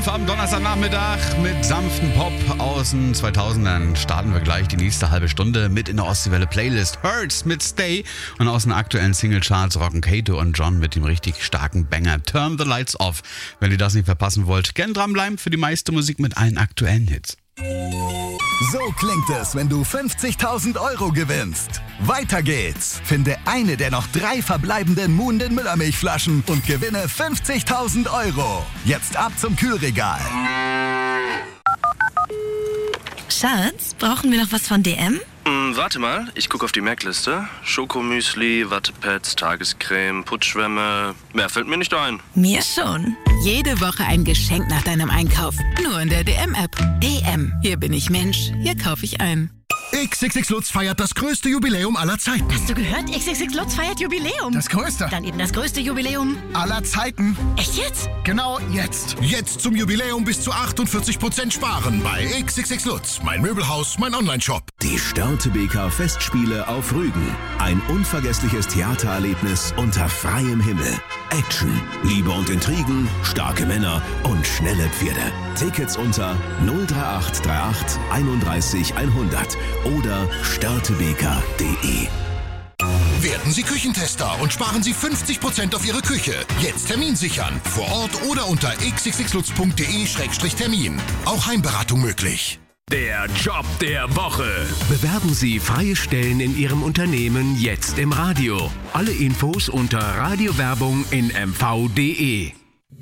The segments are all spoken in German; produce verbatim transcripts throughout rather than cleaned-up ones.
Am Donnerstagnachmittag mit sanften Pop aus den zweitausendern starten wir gleich die nächste halbe Stunde mit in der Ostseewelle Playlist. Hurts mit Stay und aus den aktuellen Singlecharts rocken Kato und John mit dem richtig starken Banger Turn the Lights Off. Wenn ihr das nicht verpassen wollt, gern dranbleiben für die meiste Musik mit allen aktuellen Hits. So klingt es, wenn du fünfzigtausend Euro gewinnst. Weiter geht's. Finde eine der noch drei verbleibenden Muhnden Müllermilchflaschen und gewinne fünfzigtausend Euro. Jetzt ab zum Kühlregal. Schatz, brauchen wir noch was von D M? Mm, warte mal, ich gucke auf die Merkliste. Schokomüsli, Wattepads, Tagescreme, Putzschwämme. Mehr fällt mir nicht ein. Mir schon. Jede Woche ein Geschenk nach deinem Einkauf. Nur in der D M-App. D M. Hier bin ich Mensch. Hier kaufe ich ein. X X X Lutz feiert das größte Jubiläum aller Zeiten. Hast du gehört? X X X Lutz feiert Jubiläum. Das größte. Dann eben das größte Jubiläum aller Zeiten. Echt jetzt? Genau jetzt. Jetzt zum Jubiläum bis zu achtundvierzig Prozent sparen bei X X X Lutz. Mein Möbelhaus, mein Onlineshop. Die Störtebeker Festspiele auf Rügen. Ein unvergessliches Theatererlebnis unter freiem Himmel. Action, Liebe und Intrigen, starke Männer und schnelle Pferde. Tickets unter null drei acht drei acht einunddreißig hundert oder störtebeker punkt de. Werden Sie Küchentester und sparen Sie fünfzig Prozent auf Ihre Küche. Jetzt Termin sichern. Vor Ort oder unter x x x lutz punkt de Schrägstrich Termin. Auch Heimberatung möglich. Der Job der Woche. Bewerben Sie freie Stellen in Ihrem Unternehmen jetzt im Radio. Alle Infos unter Radiowerbung in m v punkt de.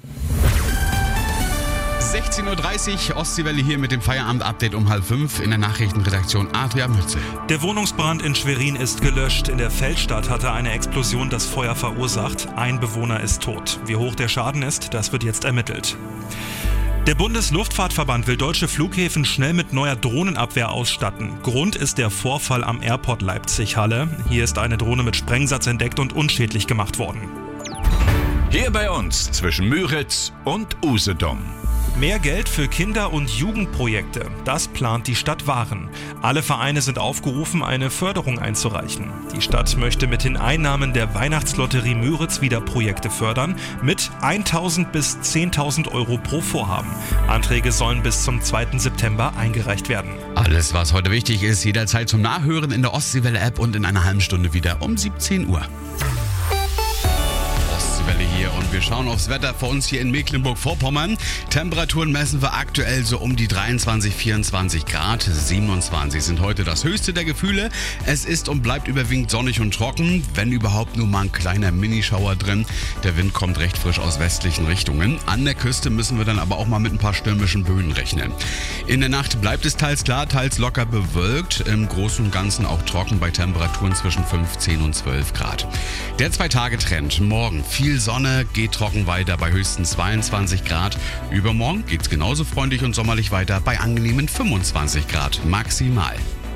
sechzehn Uhr dreißig, Ostseewelle hier mit dem Feierabend-Update um halb fünf in der Nachrichtenredaktion Adrian Mütze. Der Wohnungsbrand in Schwerin ist gelöscht. In der Feldstadt hatte eine Explosion das Feuer verursacht. Ein Bewohner ist tot. Wie hoch der Schaden ist, das wird jetzt ermittelt. Der Bundesluftfahrtverband will deutsche Flughäfen schnell mit neuer Drohnenabwehr ausstatten. Grund ist der Vorfall am Airport Leipzig-Halle. Hier ist eine Drohne mit Sprengsatz entdeckt und unschädlich gemacht worden. Hier bei uns zwischen Müritz und Usedom. Mehr Geld für Kinder- und Jugendprojekte, das plant die Stadt Waren. Alle Vereine sind aufgerufen, eine Förderung einzureichen. Die Stadt möchte mit den Einnahmen der Weihnachtslotterie Müritz wieder Projekte fördern, mit eintausend bis zehntausend Euro pro Vorhaben. Anträge sollen bis zum zweiten September eingereicht werden. Alles, was heute wichtig ist, jederzeit zum Nachhören in der Ostseewelle-App und in einer halben Stunde wieder um siebzehn Uhr. Hier und wir schauen aufs Wetter vor uns hier in Mecklenburg-Vorpommern. Temperaturen messen wir aktuell so um die dreiundzwanzig, vierundzwanzig Grad. siebenundzwanzig sind heute das höchste der Gefühle. Es ist und bleibt überwiegend sonnig und trocken, wenn überhaupt nur mal ein kleiner Minischauer drin. Der Wind kommt recht frisch aus westlichen Richtungen. An der Küste müssen wir dann aber auch mal mit ein paar stürmischen Böen rechnen. In der Nacht bleibt es teils klar, teils locker bewölkt. Im Großen und Ganzen auch trocken bei Temperaturen zwischen fünfzehn und zwölf Grad. Der Zwei-Tage-Trend. Morgen viel Sonne, geht trocken weiter bei höchstens zweiundzwanzig Grad. Übermorgen geht's genauso freundlich und sommerlich weiter bei angenehmen fünfundzwanzig Grad maximal.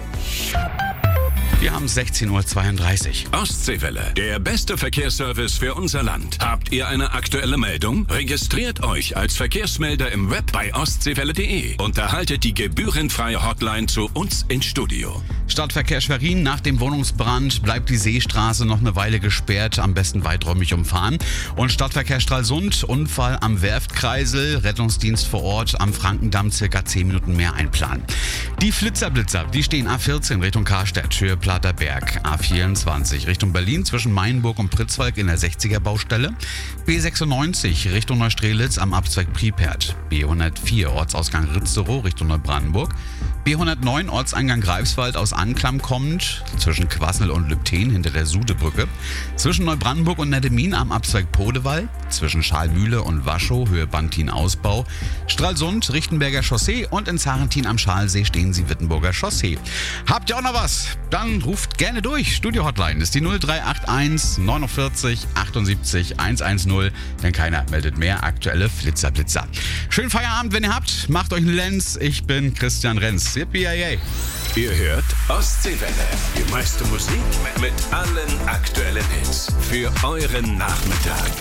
Wir haben sechzehn Uhr zweiunddreißig. Ostseewelle, der beste Verkehrsservice für unser Land. Habt ihr eine aktuelle Meldung? Registriert euch als Verkehrsmelder im Web bei ostseewelle punkt de und erhaltet die gebührenfreie Hotline zu uns ins Studio. Stadtverkehr Schwerin, nach dem Wohnungsbrand bleibt die Seestraße noch eine Weile gesperrt, am besten weiträumig umfahren. Und Stadtverkehr Stralsund, Unfall am Werftkreisel, Rettungsdienst vor Ort am Frankendamm, circa zehn Minuten mehr einplanen. Die Flitzerblitzer, die stehen A vierzehn Richtung Karstadt, Höhe Platterberg, A vierundzwanzig Richtung Berlin zwischen Mainburg und Pritzwalk in der sechziger Baustelle, B sechsundneunzig Richtung Neustrelitz am Abzweig Pripert, B hundertvier Ortsausgang Ritzero Richtung Neubrandenburg, B hundertneun Ortseingang Greifswald aus Anklam kommend, zwischen Quassel und Lübten hinter der Sudebrücke, zwischen Neubrandenburg und Nettemin am Abzweig Podewall, zwischen Schalmühle und Waschow, Höhe Bantin-Ausbau, Stralsund, Richtenberger Chaussee und in Zarentin am Schalsee stehen Sie Wittenburger Chaussee. Habt ihr auch noch was? Dann ruft gerne durch. Studio-Hotline ist die null drei acht eins neunundvierzig achtundsiebzig hundertzehn, denn keiner meldet mehr. Aktuelle Flitzerblitzer. Schönen Feierabend, wenn ihr habt. Macht euch einen Lenz. Ich bin Christian Renz. Yippie, yay. Ihr hört Ostseewelle. Die meiste Musik mit allen aktuellen Hits für euren Nachmittag.